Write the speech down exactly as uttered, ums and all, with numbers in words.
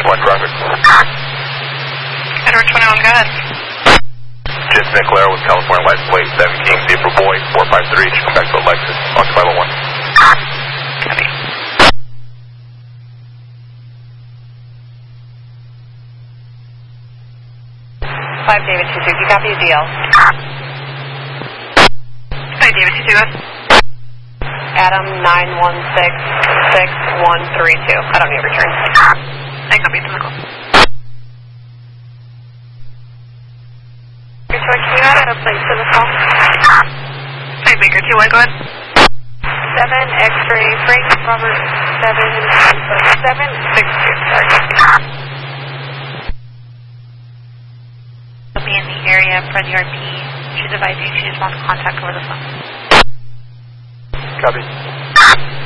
one, traffic. Edward twenty-one, go ahead. Jen Sinclair with California license plate seven King Zebra Boy four five three. Should come back to Alexis. Occupy level one. Copy. five David two two, you copy the deal. Hi, David two two. Adam nine one six six one three two. I don't need return. I copy the call. Can you add a place to the call? Hi, Baker two one, go ahead. seven X-ray Frank Robert seven seven six two. Sorry. I'll be in the area for the R P. She's advising she just wants contact over the phone. Copy.